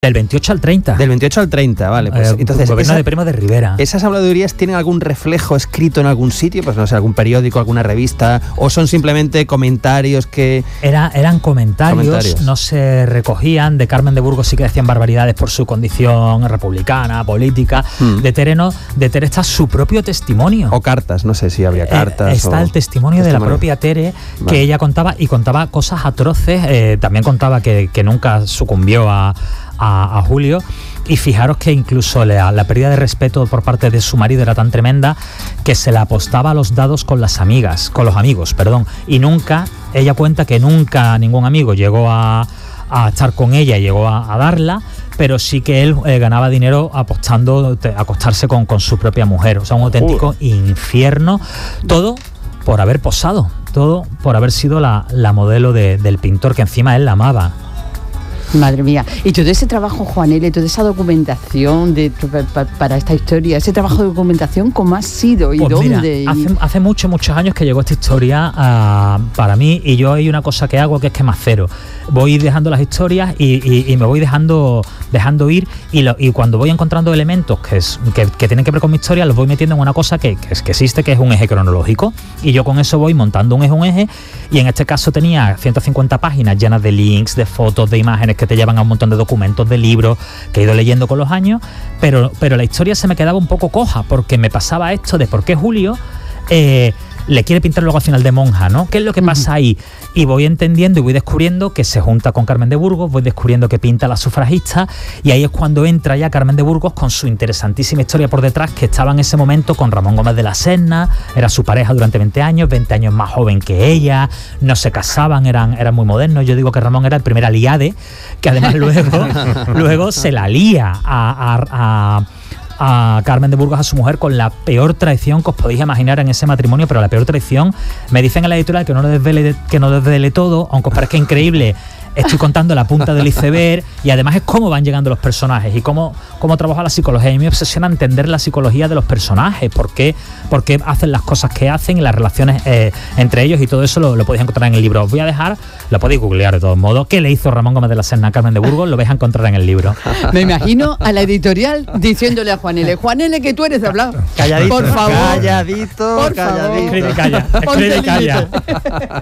Del 28 al 30. Del 28 al 30, vale. Pues entonces, gobierno de Primo de Rivera. ¿Esas habladurías tienen algún reflejo escrito en algún sitio? Pues no sé, algún periódico, alguna revista, o son simplemente comentarios que... Eran comentarios, no se recogían. De Carmen de Burgos sí que decían barbaridades por su condición republicana, política. De Tere está su propio testimonio. O cartas, no sé si había cartas. Está el testimonio de la propia Tere, que ella contaba cosas atroces. También contaba que nunca sucumbió a Julio, y fijaros que incluso la pérdida de respeto por parte de su marido era tan tremenda que se la apostaba a los dados con los amigos, y ella cuenta que nunca ningún amigo llegó a estar con ella y llegó a darla, pero sí que él ganaba dinero apostando a acostarse con su propia mujer. O sea, un auténtico infierno, todo por haber posado, todo por haber sido la modelo del pintor, que encima él la amaba. Madre mía. Y todo ese trabajo, Juan L., toda esa documentación para esta historia, ese trabajo de documentación, ¿cómo ha sido y pues dónde? Mira, hace muchos años que llegó esta historia para mí, y yo hay una cosa que hago que es que me acero. Voy dejando las historias y me voy dejando ir, y cuando voy encontrando elementos que tienen que ver con mi historia, los voy metiendo en una cosa que existe, que es un eje cronológico, y yo con eso voy montando un eje, y en este caso tenía 150 páginas llenas de links, de fotos, de imágenes que te llevan a un montón de documentos, de libros que he ido leyendo con los años, pero la historia se me quedaba un poco coja, porque me pasaba esto de por qué Julio le quiere pintar luego al final de monja, ¿no? ¿Qué es lo que pasa ahí? Y voy entendiendo y voy descubriendo que se junta con Carmen de Burgos, voy descubriendo que pinta a la sufragista, y ahí es cuando entra ya Carmen de Burgos con su interesantísima historia por detrás, que estaba en ese momento con Ramón Gómez de la Serna, era su pareja durante 20 años más joven que ella, no se casaban, eran muy modernos. Yo digo que Ramón era el primer aliade, que además luego se la lía a Carmen de Burgos, a su mujer, con la peor traición que os podéis imaginar en ese matrimonio, pero la peor traición, me dicen en la editorial que no desvele todo, aunque os parezca increíble. Estoy contando la punta del iceberg, y además es cómo van llegando los personajes y cómo trabaja la psicología. Y me obsesiona entender la psicología de los personajes, por qué hacen las cosas que hacen, y las relaciones entre ellos, y todo eso lo podéis encontrar en el libro. Os voy a dejar, lo podéis googlear de todos modos, qué le hizo Ramón Gómez de la Serna a Carmen de Burgos, lo vais a encontrar en el libro. Me imagino a la editorial diciéndole a Juan L., que tú eres de hablar. Calladito, por favor. calladito. Escribe y calla.